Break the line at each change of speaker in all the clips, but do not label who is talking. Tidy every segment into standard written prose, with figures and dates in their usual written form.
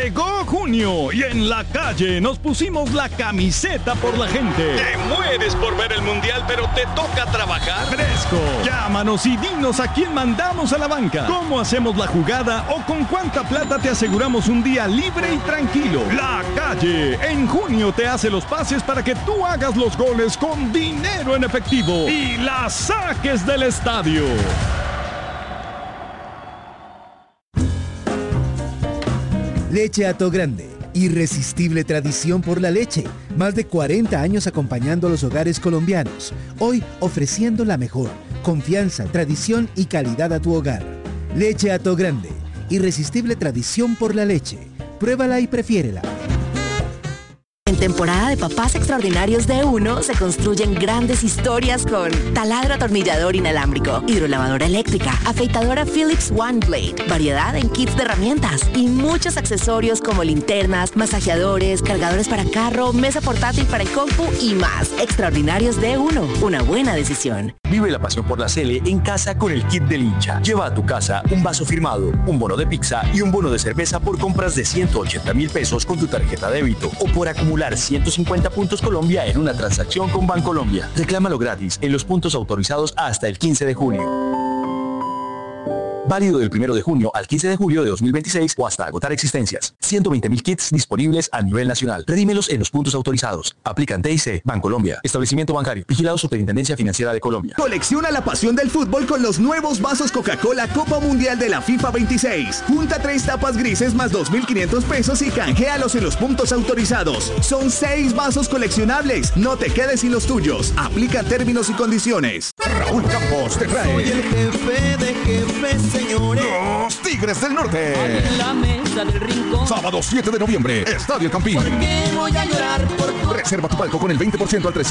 Llegó junio y en la calle nos pusimos la camiseta por la gente. Te mueres por ver el mundial, pero te toca trabajar. Fresco. Llámanos y dinos a quién mandamos a la banca, cómo hacemos la jugada o con cuánta plata te aseguramos un día libre y tranquilo. La calle en junio te hace los pases para que tú hagas los goles con dinero en efectivo y la saques del estadio.
Leche Hato Grande, irresistible tradición por la leche. Más de 40 años acompañando a los hogares colombianos. Hoy ofreciendo la mejor confianza, tradición y calidad a tu hogar. Leche Hato Grande, irresistible tradición por la leche. Pruébala y prefiérela.
En temporada de Papás Extraordinarios de Uno se construyen grandes historias con taladro atornillador inalámbrico, hidrolavadora eléctrica, afeitadora Philips One Blade, variedad en kits de herramientas y muchos accesorios como linternas, masajeadores, cargadores para carro, mesa portátil para el compu y más. Extraordinarios de Uno, una buena decisión.
Vive la pasión por la Sele en casa con el kit del hincha. Lleva a tu casa un vaso firmado, un bono de pizza y un bono de cerveza por compras de 180,000 pesos con tu tarjeta débito o por acumular 150 puntos Colombia en una transacción con Bancolombia. Reclámalo gratis en los puntos autorizados hasta el 15 de junio. Válido del 1 de junio al 15 de julio de 2026 o hasta agotar existencias. 120,000 kits disponibles a nivel nacional. Redímelos en los puntos autorizados. Aplican TIC, Bancolombia. Establecimiento bancario. Vigilado Superintendencia Financiera de Colombia.
Colecciona la pasión del fútbol con los nuevos vasos Coca-Cola Copa Mundial de la FIFA 26. Junta 3 tapas grises más 2.500 pesos y canjealos en los puntos autorizados. Son 6 vasos coleccionables. No te quedes sin los tuyos. Aplica términos y condiciones.
Raúl Campos te trae.
Soy el jefe de jefes, señores.
Los Tigres del Norte.
En la mesa del rincón.
Sábado 7 de noviembre, Estadio El Campín.
¿Por qué voy a llorar por tu...
Reserva tu palco con el 20% al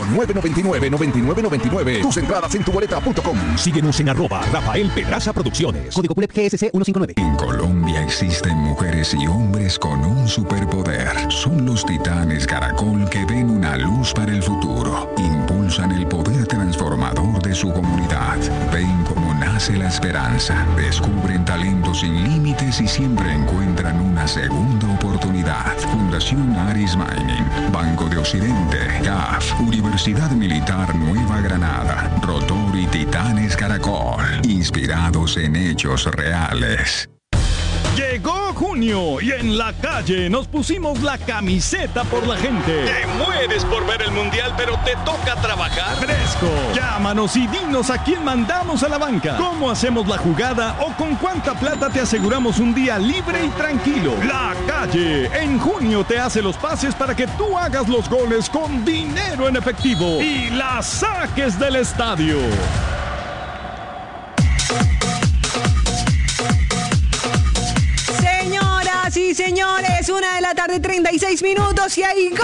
301-999-9999. Tus entradas en tuboleta.com.
Síguenos en @Rafael Pedraza Producciones. Código PULEP GSC 159.
En Colombia existen mujeres y hombres con un superpoder. Son los titanes Caracol que ven una luz para el futuro. Impulsan el poder transformador de su comunidad. Ven cómo nace la esperanza. Descubren talentos sin límites y siempre encuentran una segunda oportunidad. Fundación Aris Mining, Banco de Occidente, CAF, Universidad Militar Nueva Granada, Rotor y Titanes Caracol. Inspirados en hechos reales.
Llegó junio y en la calle nos pusimos la camiseta por la gente. Te mueres por ver el mundial, pero te toca trabajar. Fresco. Llámanos y dinos a quién mandamos a la banca, cómo hacemos la jugada o con cuánta plata te aseguramos un día libre y tranquilo. La calle en junio te hace los pases para que tú hagas los goles con dinero en efectivo y la saques del estadio.
Sí, señores, 1:36 p.m. y hay gol.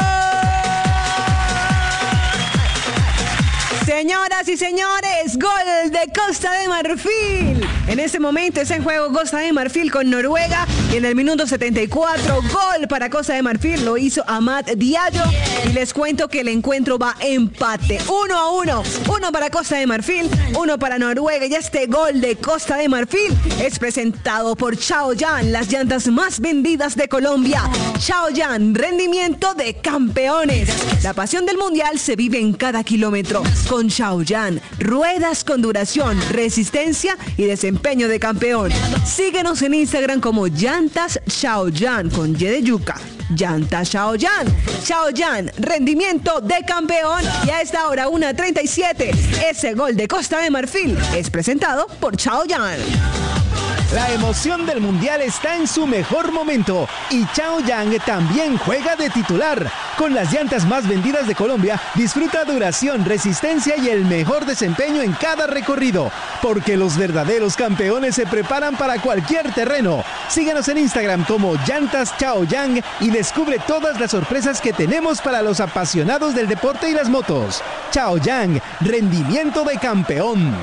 Señoras y señores, gol de Costa de Marfil. En este momento está en juego Costa de Marfil con Noruega y en el minuto 74, gol para Costa de Marfil, lo hizo Amad Diallo y les cuento que el encuentro va empate, 1-1, uno para Costa de Marfil, uno para Noruega y este gol de Costa de Marfil es presentado por Chaoyan, las llantas más vendidas de Colombia. Chaoyan, rendimiento de campeones. La pasión del mundial se vive en cada kilómetro. Con Chaoyan, ruedas con duración, resistencia y desempeño de campeón. Síguenos en Instagram como Llantas Chaoyan con Y de yuca. Llantas Chaoyan. Chaoyan, rendimiento de campeón. Y a esta hora 1:37, ese gol de Costa de Marfil es presentado por Chaoyan.
La emoción del mundial está en su mejor momento y Chaoyan también juega de titular. Con las llantas más vendidas de Colombia, disfruta duración, resistencia y el mejor desempeño en cada recorrido. Porque los verdaderos campeones se preparan para cualquier terreno. Síguenos en Instagram como Llantas Chaoyan y descubre todas las sorpresas que tenemos para los apasionados del deporte y las motos. Chaoyan, rendimiento de campeón.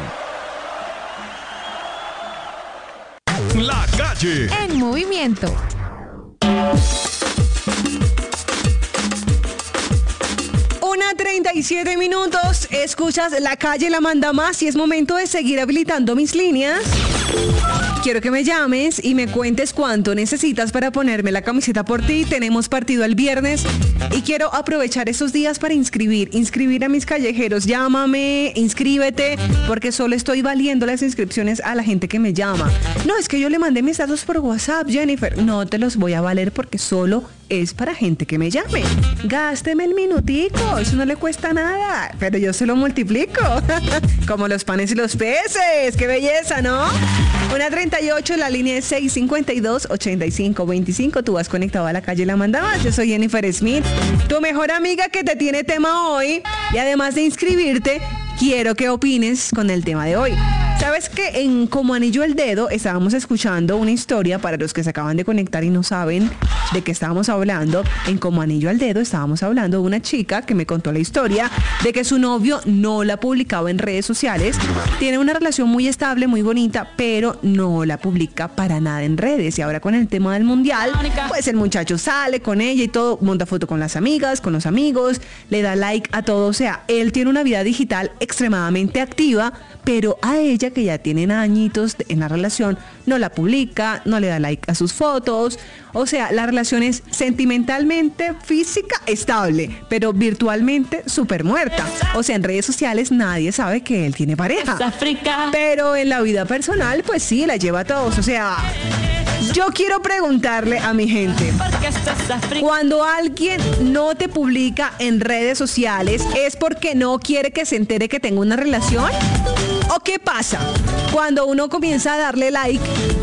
La calle
en movimiento.
1:37 p.m. Escuchas La Calle la manda más y es momento de seguir habilitando mis líneas. Quiero que me llames y me cuentes cuánto necesitas para ponerme la camiseta por ti. Tenemos partido el viernes y quiero aprovechar esos días para inscribir a mis callejeros. Llámame, inscríbete, porque solo estoy valiendo las inscripciones a la gente que me llama. No, es que yo le mandé mis datos por WhatsApp, Jennifer. No te los voy a valer porque solo es para gente que me llame. Gásteme el minutico, eso no le cuesta nada, pero yo se lo multiplico. Como los panes y los peces. ¡Qué belleza!, ¿no? 1:38, la línea es 652-8525. Tú vas conectado a la calle La Mandabas. Yo soy Jennifer Smith, tu mejor amiga que te tiene tema hoy. Y además de inscribirte, quiero que opines con el tema de hoy. ¿Sabes que en Como Anillo al Dedo estábamos escuchando una historia para los que se acaban de conectar y no saben de qué estábamos hablando? En Como Anillo al Dedo estábamos hablando de una chica que me contó la historia de que su novio no la publicaba en redes sociales. Tiene una relación muy estable, muy bonita, pero no la publica para nada en redes. Y ahora con el tema del mundial, pues el muchacho sale con ella y todo, monta foto con las amigas, con los amigos, le da like a todo. O sea, él tiene una vida digital extremadamente activa, pero a ella, que ya tienen añitos en la relación, no la publica, no le da like a sus fotos. O sea, la relación es sentimentalmente física estable, pero virtualmente súper muerta. O sea, en redes sociales nadie sabe que él tiene pareja. Pero en la vida personal, pues sí, la lleva a todos. O sea, yo quiero preguntarle a mi gente, cuando alguien no te publica en redes sociales, ¿es porque no quiere que se entere que tengo una relación? ¿O qué pasa cuando uno comienza a darle like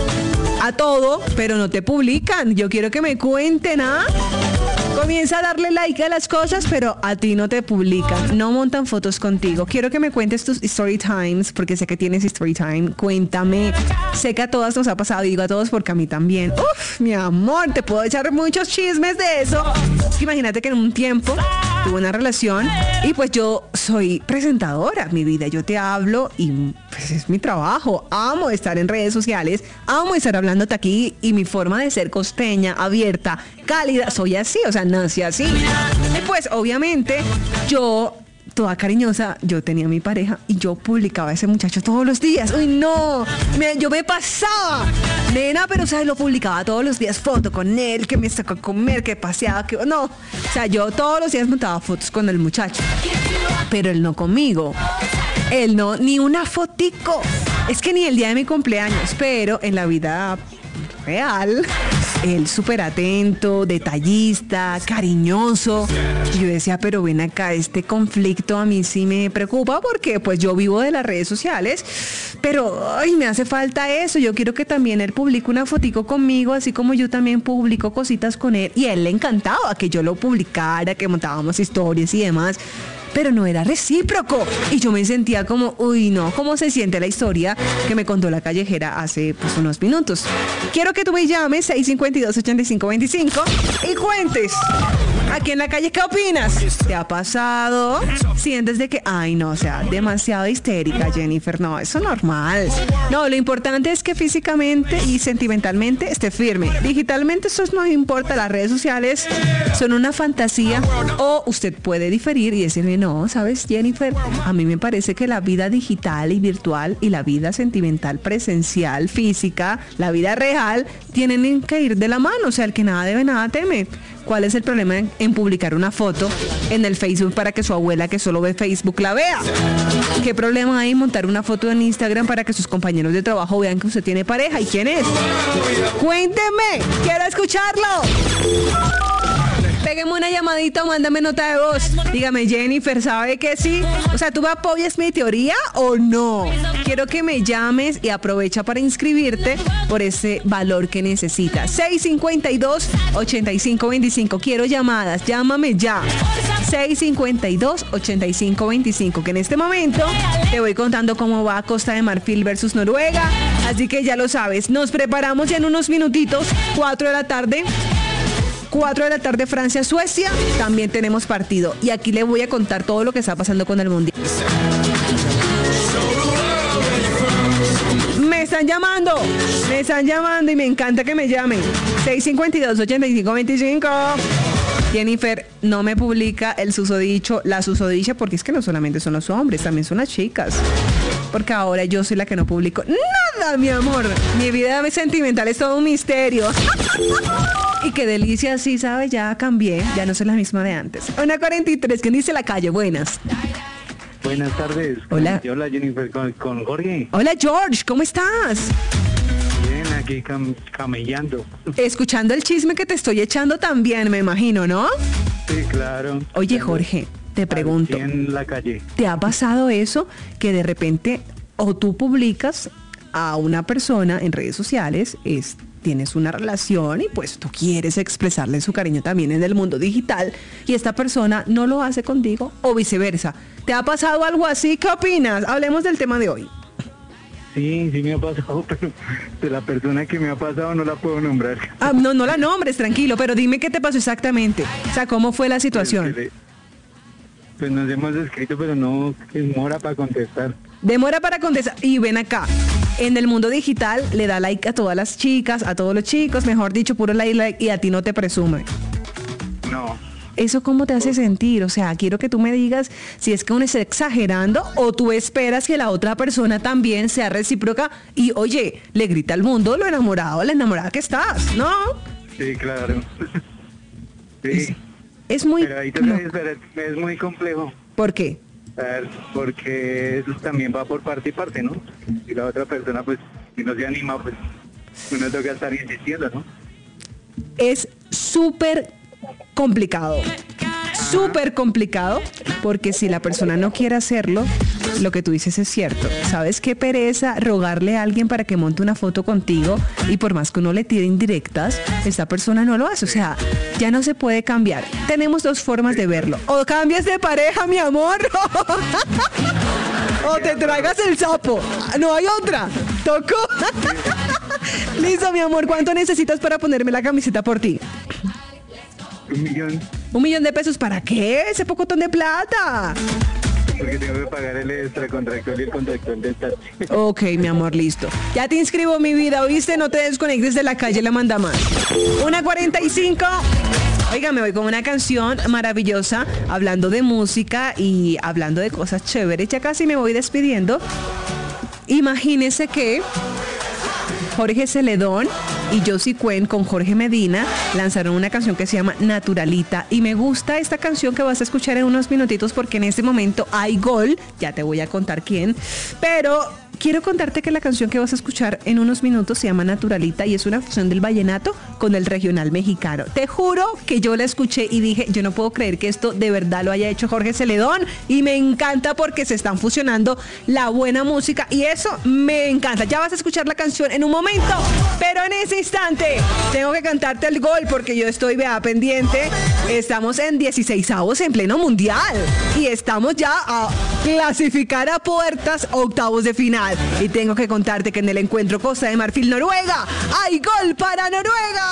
a todo, pero no te publican? Yo quiero que me cuenten, ¿ah? Comienza a darle like a las cosas, pero a ti no te publican, no montan fotos contigo. Quiero que me cuentes tus story times, porque sé que tienes story time. Cuéntame. Sé que a todas nos ha pasado, digo a todos porque a mí también. Uf, mi amor, te puedo echar muchos chismes de eso. Es que imagínate que en un tiempo tuve una relación y pues yo soy presentadora, mi vida. Yo te hablo y pues es mi trabajo. Amo estar en redes sociales, amo estar hablándote aquí y mi forma de ser costeña, abierta, cálida, soy así, o sea, nací así. Y pues obviamente yo, toda cariñosa, yo tenía a mi pareja y yo publicaba a ese muchacho todos los días. Uy, no, yo me pasaba, nena, pero o sea, lo publicaba todos los días, foto con él, que me sacó a comer, que paseaba, que no. O sea, yo todos los días montaba fotos con el muchacho, pero él no conmigo. Él no, ni una fotico. Es que ni el día de mi cumpleaños, pero en la vida real, él súper atento, detallista, cariñoso. Y yo decía, pero ven acá, este conflicto a mí sí me preocupa porque pues yo vivo de las redes sociales, pero ay, me hace falta eso. Yo quiero que también él publique una fotico conmigo, así como yo también publico cositas con él. Y a él le encantaba que yo lo publicara, que montábamos historias y demás, pero no era recíproco. Y yo me sentía como, uy, no, ¿cómo se siente la historia que me contó la callejera hace pues unos minutos? Quiero que tú me llames 652-8525 y cuentes aquí en la calle, ¿qué opinas? ¿Te ha pasado? Sientes de que, ay, no, o sea, demasiado histérica, Jennifer. No, eso es normal. No, lo importante es que físicamente y sentimentalmente esté firme. Digitalmente eso no importa, las redes sociales son una fantasía. O usted puede diferir y decirme, no, ¿sabes, Jennifer? A mí me parece que la vida digital y virtual y la vida sentimental presencial, física, la vida real, tienen que ir de la mano. O sea, el que nada debe, nada teme. ¿Cuál es el problema en publicar una foto en el Facebook para que su abuela, que solo ve Facebook, la vea? ¿Qué problema hay en montar una foto en Instagram para que sus compañeros de trabajo vean que usted tiene pareja? ¿Y quién es? Cuénteme, quiero escucharlo. Pégueme una llamadita o mándame nota de voz. Dígame, Jennifer, ¿sabe que sí? O sea, ¿tú me apoyas mi teoría o no? Quiero que me llames y aprovecha para inscribirte por ese valor que necesitas. 652-8525. Quiero llamadas, llámame ya. 652-8525, que en este momento te voy contando cómo va Costa de Marfil versus Noruega. Así que ya lo sabes, nos preparamos ya en unos minutitos, 4 de la tarde. 4 de la tarde, Francia-Suecia, también tenemos partido. Y aquí le voy a contar todo lo que está pasando con el Mundial. Me están llamando y me encanta que me llamen. 652-8525. Jennifer no me publica el susodicho, la susodicha, porque es que no solamente son los hombres, también son las chicas. porque ahora yo soy la que no publico nada, mi amor. Mi vida sentimental es todo un misterio. Y qué delicia, sí, ¿sabes? Ya cambié, ya no soy la misma de antes. 1:43, ¿quién dice la calle? Buenas.
Buenas tardes.
Hola.
Hola, Jennifer, con Jorge.
Hola, George, ¿cómo estás?
Bien, aquí camellando.
Escuchando el chisme que te estoy echando también, me imagino, ¿no?
Sí, claro.
Oye, Jorge, te pregunto.
En la calle.
¿Te ha pasado eso que de repente o tú publicas a una persona en redes sociales, tienes una relación y pues tú quieres expresarle su cariño también en el mundo digital y esta persona no lo hace contigo o viceversa? ¿Te ha pasado algo así? ¿Qué opinas? Hablemos del tema de hoy.
Sí me ha pasado, pero de la persona que me ha pasado no la puedo nombrar.
Ah, no la nombres, tranquilo, pero dime qué te pasó exactamente. O sea, ¿cómo fue la situación?
Pues nos hemos escrito, pero no demora para contestar.
Demora para contestar. Y ven acá, en el mundo digital le da like a todas las chicas, a todos los chicos, mejor dicho, puro like, y a ti no te presume.
No.
¿Eso cómo te hace sentir? O sea, quiero que tú me digas si es que uno está exagerando o tú esperas que la otra persona también sea recíproca y, oye, le grita al mundo lo enamorado, la enamorada que estás, ¿no?
Sí, claro. Sí.
Es muy...
Pero ahí es muy complejo.
¿Por qué?
Porque eso también va por parte y parte, ¿no? Y la otra persona, pues, si no se anima, pues, uno toca estar insistiendo, ¿no?
Es súper complicado. Súper complicado, porque si la persona no quiere hacerlo, lo que tú dices es cierto. ¿Sabes qué pereza rogarle a alguien para que monte una foto contigo y por más que uno le tire indirectas, esta persona no lo hace? O sea, ya no se puede cambiar. Tenemos dos formas de verlo. O cambias de pareja, mi amor, o te tragas el sapo. No hay otra. ¿Tocó? Listo, mi amor. ¿Cuánto necesitas para ponerme la camiseta por ti?
1 millón.
¿1 millón de pesos para qué? Ese pocotón de plata.
Porque tengo que pagar el extracontractual y el contractual del taxi.
Ok, mi amor, listo. Ya te inscribo, mi vida, ¿oíste? No te desconectes de la calle, la manda más. 1:45. Oiga, me voy con una canción maravillosa, hablando de música y hablando de cosas chéveres. Ya casi me voy despidiendo. Imagínese que Jorge Celedón y Josie Cuen con Jorge Medina lanzaron una canción que se llama Naturalita, y me gusta esta canción que vas a escuchar en unos minutitos porque en este momento hay gol, ya te voy a contar quién, pero quiero contarte que la canción que vas a escuchar en unos minutos se llama Naturalita y es una fusión del vallenato con el regional mexicano. Te juro que yo la escuché y dije, yo no puedo creer que esto de verdad lo haya hecho Jorge Celedón, y me encanta porque se están fusionando la buena música y eso me encanta. Ya vas a escuchar la canción en un momento, pero en ese instante tengo que cantarte el gol porque yo estoy pendiente. Estamos en 16avos en pleno mundial y estamos ya a clasificar a puertas octavos de final. Y tengo que contarte que en el encuentro Costa de Marfil-Noruega hay gol para Noruega.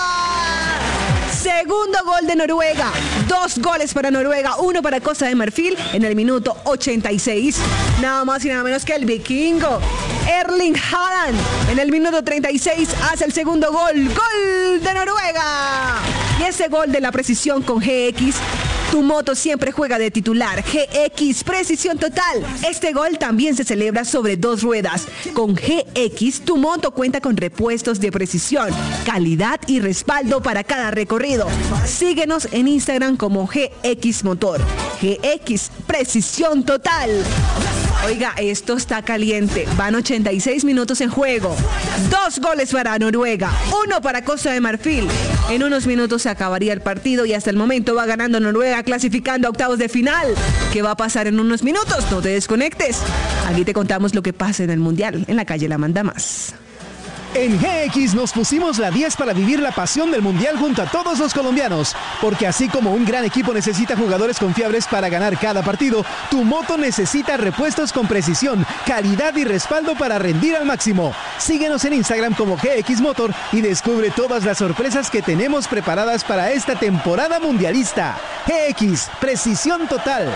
Segundo gol de Noruega. 2 goles para Noruega, 1 para Costa de Marfil en el minuto 86. Nada más y nada menos que el vikingo Erling Haaland en el minuto 36 hace el segundo gol. Gol de Noruega. Y ese gol de la precisión con GX. Tu moto siempre juega de titular. GX, precisión total. Este gol también se celebra sobre 2 ruedas. Con GX, tu moto cuenta con repuestos de precisión, calidad y respaldo para cada recorrido. Síguenos en Instagram como GX Motor. GX, precisión total. Oiga, esto está caliente. Van 86 minutos en juego. 2 goles para Noruega, 1 para Costa de Marfil. En unos minutos se acabaría el partido y hasta el momento va ganando Noruega, clasificando a octavos de final. ¿Qué va a pasar en unos minutos? No te desconectes. Aquí te contamos lo que pasa en el Mundial. En la calle la manda más.
En GX nos pusimos la 10 para vivir la pasión del Mundial junto a todos los colombianos, porque así como un gran equipo necesita jugadores confiables para ganar cada partido, tu moto necesita repuestos con precisión, calidad y respaldo para rendir al máximo. Síguenos en Instagram como GX Motor y descubre todas las sorpresas que tenemos preparadas para esta temporada mundialista. GX, precisión total.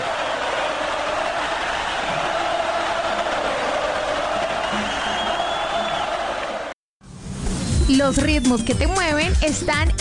Los ritmos que te mueven están